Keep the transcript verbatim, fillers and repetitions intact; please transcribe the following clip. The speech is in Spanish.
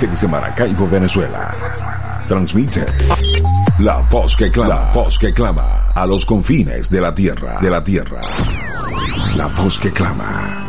desde Maracaibo, Venezuela. Transmite la voz que clama, la voz que clama a los confines de la tierra, de la tierra. La voz que clama.